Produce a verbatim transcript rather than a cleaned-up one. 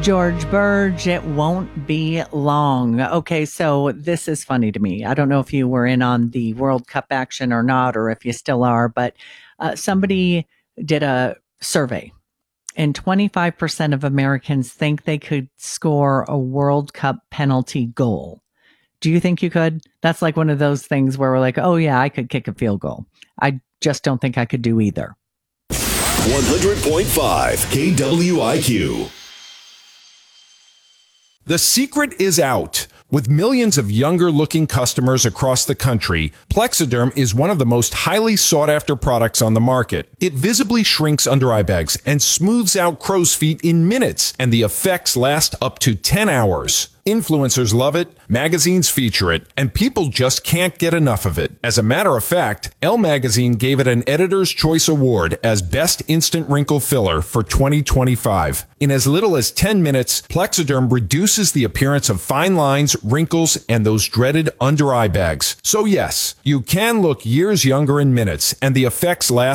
George Burge, it won't be long. Okay, so this is funny to me. I don't know if you were in on the World Cup action or not, or if you still are, but uh, somebody did a survey, and twenty-five percent of Americans think they could score a World Cup penalty goal. Do you think you could? That's like one of those things where we're like, oh yeah, I could kick a field goal. I just don't think I could do either. one hundred point five K W I Q. The secret is out. With millions of younger-looking customers across the country, Plexiderm is one of the most highly sought-after products on the market. It visibly shrinks under-eye bags and smooths out crow's feet in minutes, and the effects last up to ten hours. Influencers love it, magazines feature it, and people just can't get enough of it. As a matter of fact, Elle Magazine gave it an Editor's Choice Award as Best Instant Wrinkle Filler for twenty twenty-five. In as little as ten minutes, Plexiderm reduces the appearance of fine lines, wrinkles, and those dreaded under-eye bags. So yes, you can look years younger in minutes, and the effects last